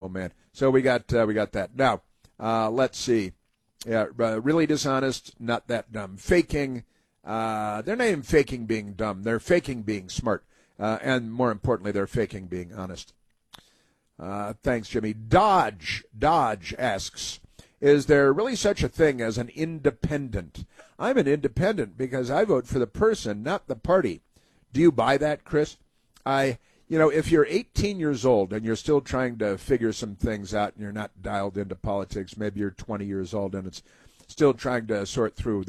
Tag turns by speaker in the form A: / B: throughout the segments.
A: man. So we got that. Now, let's see. Yeah, really dishonest, not that dumb. Faking. They're not even faking being dumb. They're faking being smart. And more importantly, they're faking being honest. Thanks, Jimmy. Dodge asks, is there really such a thing as an independent? I'm an independent because I vote for the person, not the party. Do you buy that, Chris? If you're 18 years old and you're still trying to figure some things out and you're not dialed into politics, maybe you're 20 years old and it's still trying to sort through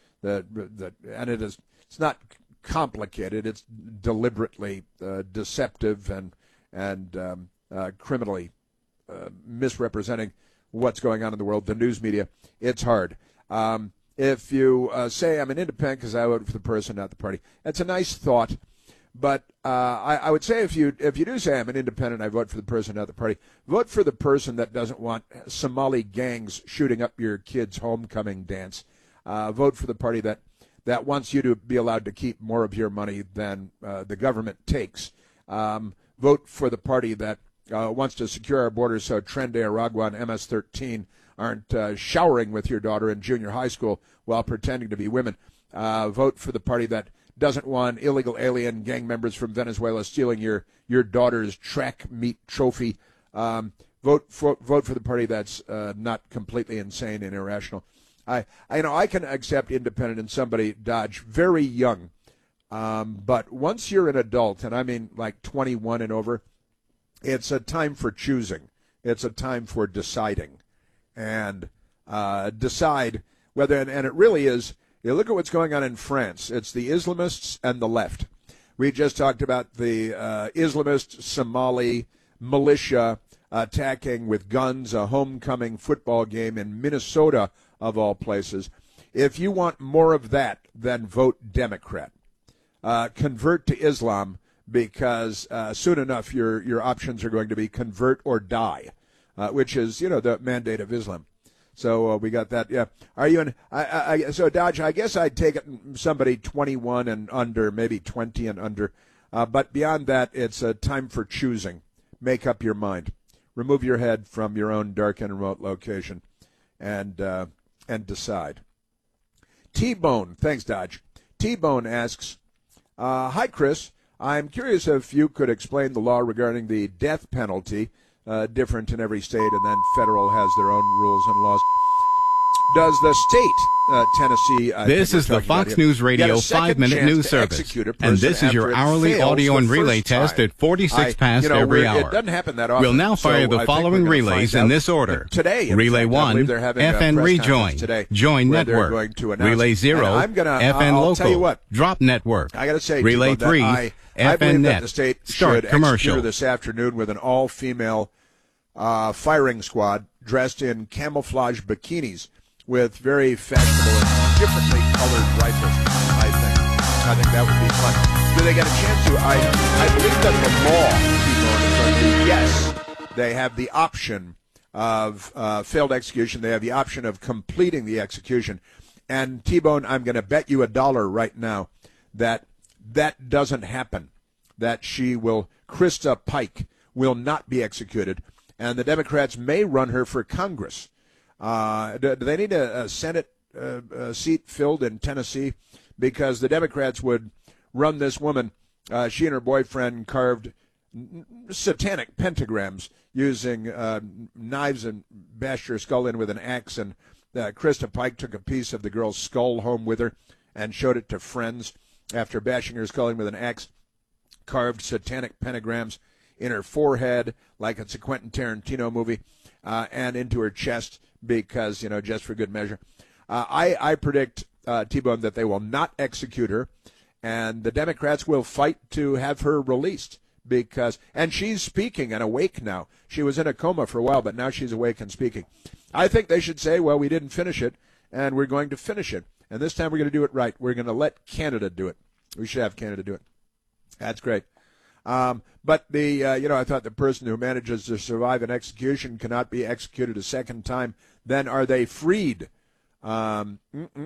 A: and it's not complicated. It's deliberately deceptive and criminally misrepresenting what's going on in the world, the news media. It's hard. If you say I'm an independent because I vote for the person, not the party, that's a nice thought. But I would say if you do say I'm an independent, I vote for the person, not the party, vote for the person that doesn't want Somali gangs shooting up your kid's homecoming dance. Vote for the party that wants you to be allowed to keep more of your money than the government takes. Vote for the party that wants to secure our borders so Trende Aragua and MS-13 aren't showering with your daughter in junior high school while pretending to be women. Vote for the party that doesn't want illegal alien gang members from Venezuela stealing your daughter's track meet trophy. Vote for the party that's not completely insane and irrational. I can accept independent in somebody, Dodge, very young. But once you're an adult, and I mean like 21 and over, it's a time for choosing. It's a time for deciding. And decide whether, and it really is, you look at what's going on in France. It's the Islamists and the left. We just talked about the Islamist Somali militia attacking with guns a homecoming football game in Minnesota, of all places. If you want more of that, then vote Democrat. Convert to Islam, because soon enough your options are going to be convert or die, which is, the mandate of Islam. So we got that. Yeah. Are you in? So Dodge, I guess I'd take it somebody 21 and under, maybe 20 and under. But beyond that, it's a time for choosing. Make up your mind. Remove your head from your own dark and remote location, and decide. T-Bone, thanks, Dodge. T-Bone asks, hi, Chris. I'm curious if you could explain the law regarding the death penalty, different in every state, and then federal has their own rules and laws. Does the state, Tennessee...
B: This is the Fox News Radio 5-minute news service, and this is your hourly audio and relay test at 46 past every hour.
A: It doesn't happen that often.
B: We'll now fire the following relays in this order.
A: Today,
B: Relay 1, FN Rejoin, Join Network. Relay 0, FN Local, Drop Network.
A: I got to say,
B: Relay 3, FN Net,
A: the state
B: Start Commercial.
A: This afternoon with an all-female firing squad dressed in camouflage bikinis with very fashionable and differently colored rifles, I think. I think that would be fun. Do they get a chance to? I believe that the law, people, yes, they have the option of failed execution. They have the option of completing the execution. And, T-Bone, I'm going to bet you $1 right now that that doesn't happen, that Krista Pike will not be executed, and the Democrats may run her for Congress. Do they need a Senate seat filled in Tennessee? Because the Democrats would run this woman. She and her boyfriend carved satanic pentagrams using knives and bashed her skull in with an axe. And Krista Pike took a piece of the girl's skull home with her and showed it to friends after bashing her skull in with an axe. Carved satanic pentagrams in her forehead like it's a Quentin Tarantino movie, and into her chest because, just for good measure. I predict, T-Bone, that they will not execute her, and the Democrats will fight to have her released and she's speaking and awake now. She was in a coma for a while, but now she's awake and speaking. I think they should say, well, we didn't finish it, and we're going to finish it. And this time we're going to do it right. We're going to let Canada do it. We should have Canada do it. That's great. But I thought the person who manages to survive an execution cannot be executed a second time. Then are they freed? We're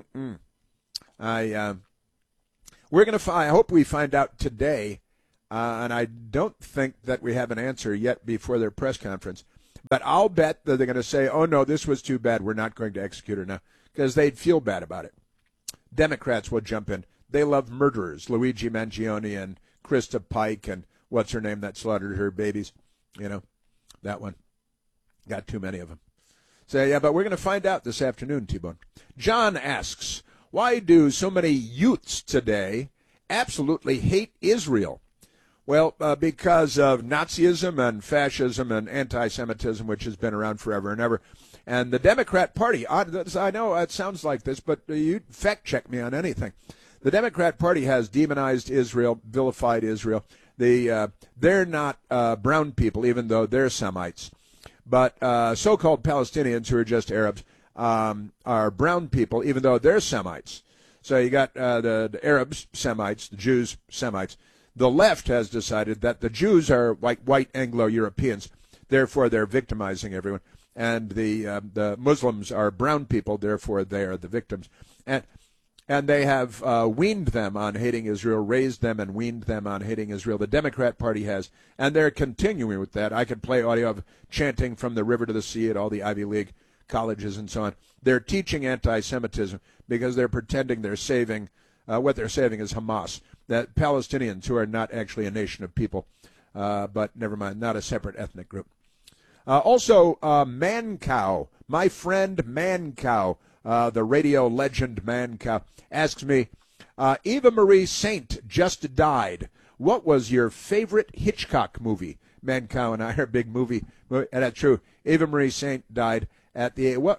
A: going to I hope we find out today, and I don't think that we have an answer yet before their press conference. But I'll bet that they're going to say, oh, no, this was too bad. We're not going to execute her now, because they'd feel bad about it. Democrats will jump in. They love murderers, Luigi Mangione and Krista Pike and what's her name that slaughtered her babies. You know, that one. Got too many of them. So, yeah, but we're going to find out this afternoon, T-Bone. John asks, why do so many youths today absolutely hate Israel? Well, because of Nazism and fascism and anti-Semitism, which has been around forever and ever. And the Democrat Party, I know it sounds like this, but you fact check me on anything. The Democrat Party has demonized Israel, vilified Israel. They're not brown people, even though they're Semites. But so-called Palestinians, who are just Arabs, are brown people, even though they're Semites. So you got the Arabs, Semites, the Jews, Semites. The left has decided that the Jews are like white Anglo-Europeans, therefore they're victimizing everyone. And the Muslims are brown people, therefore they are the victims. And they have weaned them on hating Israel, raised them and weaned them on hating Israel. The Democrat Party has, and they're continuing with that. I could play audio of chanting from the river to the sea at all the Ivy League colleges and so on. They're teaching anti-Semitism because they're pretending they're saving, what they're saving is Hamas, that Palestinians who are not actually a nation of people, but never mind, not a separate ethnic group. Also, Mancow, my friend Mancow, the radio legend Mancow, asks me, Eva Marie Saint just died. What was your favorite Hitchcock movie? Mancow and I are big movie, and that's true. Eva Marie Saint died at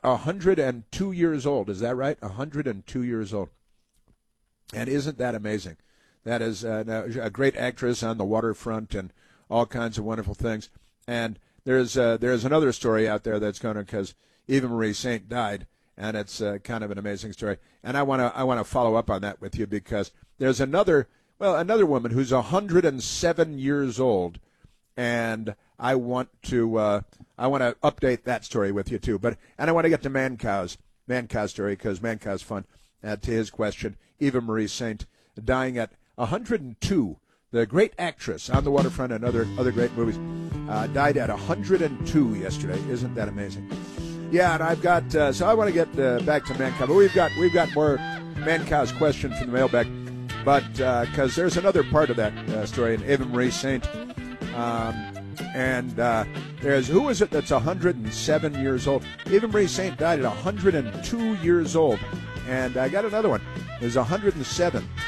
A: 102 years old. Is that right? 102 years old. And isn't that amazing? That is a great actress on the waterfront and all kinds of wonderful things. And there's another story out there that's going to, because Eva Marie Saint died, and it's kind of an amazing story. And I want to follow up on that with you, because there's another woman who's 107 years old, and I want to update that story with you too. And I want to get to Mancow's story, because Mancow's fun. To his question, Eva Marie Saint dying at 102. The great actress on the waterfront and other great movies died at 102 yesterday. Isn't that amazing? Yeah, and I've got so I want to get back to Mancow, but we've got more Mancow's question from the mailbag, but because there's another part of that story in Eva Marie Saint, and there's who is it that's 107 years old? Eva Marie Saint died at 102 years old, and I got another one. There's 107.